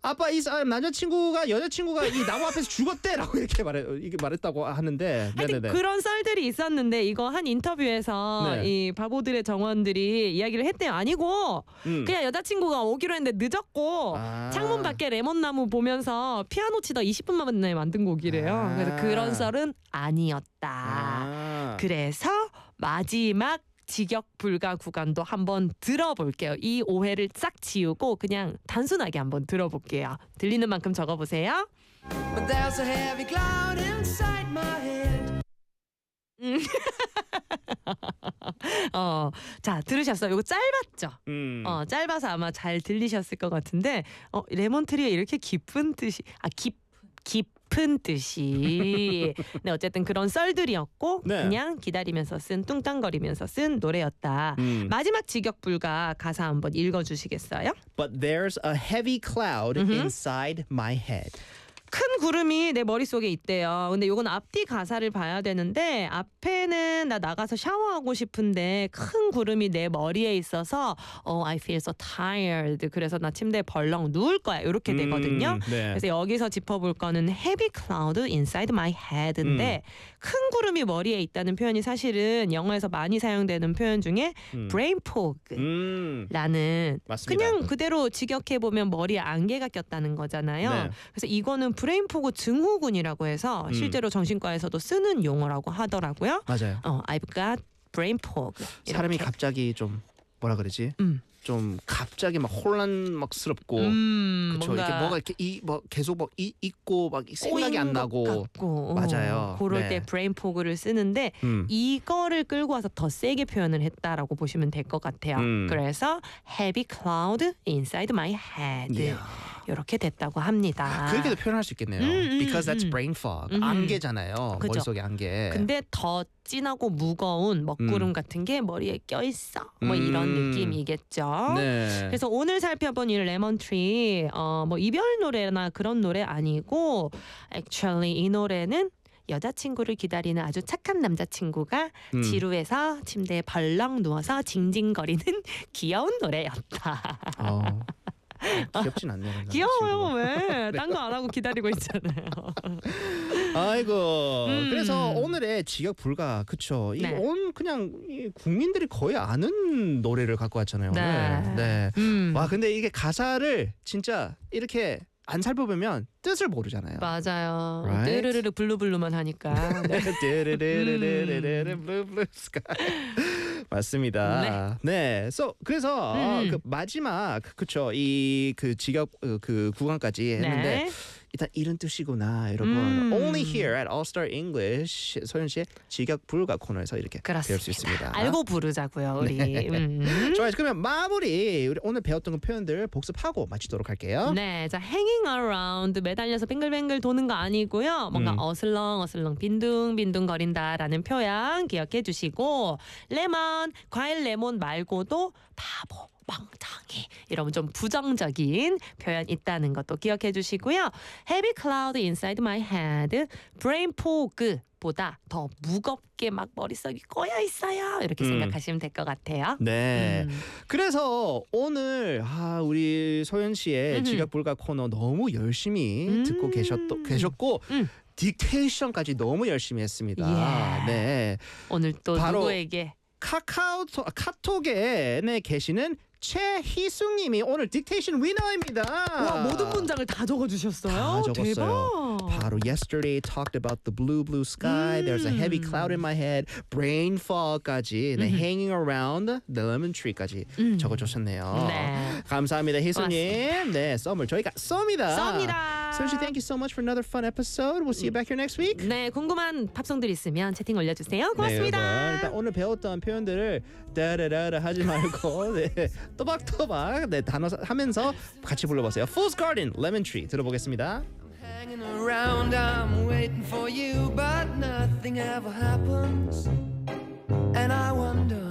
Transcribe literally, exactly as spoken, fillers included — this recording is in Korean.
아빠 이 사- 남자친구가 여자친구가 이 나무 앞에서 죽었대라고 이렇게 말해 이게 말했다고 하는데 하여튼 네네네. 그런 썰들이 있었는데 이거 한 인터뷰에서 네. 이 바보들의 정원들이 이야기를 했대요. 아니고 음. 그냥 여자친구가 오기로 했는데 늦었고 아. 창문 밖에 레몬나무 보면서 피아노 치다 이십 분 만에 만든 곡이래요. 아. 그래서 그런 썰은 아니었다. 아. 그래서 마지막 직역 불가 구간도 한번 들어볼게요. 이 오해를 싹 지우고 그냥 단순하게 한번 들어볼게요. 들리는 만큼 적어보세요. But there's a heavy cloud inside my head. 어, 자 들으셨어요? 이거 짧았죠? 음. 어, 짧아서 아마 잘 들리셨을 것 같은데 어, 레몬트리에 이렇게 깊은 뜻이 아 깊, 깊은 뜻이 네 어쨌든 그런 썰들이었고 네. 그냥 기다리면서 쓴 뚱땅거리면서 쓴 노래였다. 음. 마지막 직역불가 가사 한번 읽어주시겠어요? But there's a heavy cloud inside my head. 큰 구름이 내 머릿속에 있대요. 근데 요건 앞뒤 가사를 봐야 되는데 앞에는 나 나가서 샤워하고 싶은데 큰 구름이 내 머리에 있어서 oh, I feel so tired. 그래서 나 침대에 벌렁 누울 거야. 이렇게 음, 되거든요. 네. 그래서 여기서 짚어볼 거는 heavy cloud inside my head인데 음. 큰 구름이 머리에 있다는 표현이 사실은 영어에서 많이 사용되는 표현 중에 음. brain fog. 음. 라는 맞습니다. 그냥 그대로 직역해 보면 머리에 안개가 꼈다는 거잖아요. 네. 그래서 이거는 브레인포그 증후군이라고 해서 음. 실제로 정신과에서도 쓰는 용어라고 하더라고요. 맞아요. 어, I've got brain fog. 사람이 이렇게. 갑자기 좀 뭐라 그러지? 음. 좀 갑자기 막 혼란막스럽고 음, 그렇죠. 뭔가 이게 뭐가 이렇게 이 뭐 계속 막 이, 있고 막 생각이 안 꼬인 것 나고 같고. 맞아요. 어, 그럴 네. 때 브레인 포그를 쓰는데 음. 이거를 끌고 와서 더 세게 표현을 했다라고 보시면 될 것 같아요. 음. 그래서 heavy cloud inside my head 이야. 이렇게 됐다고 합니다. 그렇게도 표현할 수 있겠네요. 음, 음, Because that's 음. brain fog. 음. 안개잖아요. 그죠. 머릿속에 안개. 근데 더 진하고 무거운 먹구름 같은 게 머리에 껴있어. 뭐 이런 음. 느낌이겠죠. 네. 그래서 오늘 살펴본 이 레몬트리 어, 뭐 이별 노래나 그런 노래 아니고 actually 이 노래는 여자친구를 기다리는 아주 착한 남자친구가 음. 지루해서 침대에 벌렁 누워서 징징거리는 귀여운 노래였다. 어. 귀엽진 않네요. 귀여워요 왜? 딴 거 안 하고 기다리고 있잖아요. 아이고. 음. 그래서 오늘의 직역 불가 그쵸. 이 네. 온 그냥 이 국민들이 거의 아는 노래를 갖고 왔잖아요. 오늘. 네. 네. 음. 와 근데 이게 가사를 진짜 이렇게 안 살펴보면 뜻을 모르잖아요. 맞아요. Right? 뚜르르르 블루블루만 하니까. 네. 뚜르르르르르르 블루 블루 스카이. 맞습니다. 네. So, 그래서 음. 그 마지막 그쵸 이 그 직역 어, 그 구간까지 했는데 네. 일단 이런 뜻이구나 여러분. 음. Only here at All Star English 소연 씨의 직역 불가 코너에서 이렇게 그렇습니다. 배울 수 있습니다. 알고 부르자고요, 우리. 음. 좋아요. 그러면 마무리 우리 오늘 배웠던 그 표현들 복습하고 마치도록 할게요. 네, 자 hanging around 매달려서 뱅글뱅글 도는 거 아니고요. 뭔가 음. 어슬렁 어슬렁 빈둥빈둥 거린다라는 표현 기억해 주시고 레몬 과일 레몬 말고도 바보 멍청이 이러면 좀 부정적인 표현 있다는 것도 기억해 주시고요. Heavy cloud inside my head, brain fog 보다 더 무겁게 막 머릿속이 꼬여 있어요. 이렇게 음. 생각하시면 될 것 같아요. 네. 음. 그래서 오늘 아, 우리 소연 씨의 음흠. 직역 불가 코너 너무 열심히 음. 듣고 계셨, 계셨고 음. 딕테이션까지 너무 열심히 했습니다. 예. 네. 오늘 또 바로 누구에게 카카오톡 카톡에 계시는 최희숙님이 오늘 딕테이션 위너입니다. 와 모든 문장을 다 적어주셨어요. 다 적었어요. 대박. 바로 yesterday talked about the blue blue sky. There's a heavy cloud in my head. Brain fog까지 네, hanging around the lemon tree까지 적어주셨네요. 네. 감사합니다, 희수님. 고맙습니다. 네, 썸을 저희가 썸이다. 썸이다. 소연씨, thank you so much for another fun episode. We'll see you back here next week. 네, 궁금한 팝송들 있으면 채팅 올려주세요. 네, 고맙습니다. 여러분. 일단 오늘 배웠던 표현들을 따라라라 하지 말고 네, 또박또박 네, 단어 하면서 같이 불러보세요. Fool's Garden, Lemon Tree 들어보겠습니다. Hanging around, I'm waiting for you, but nothing ever happens. And I wonder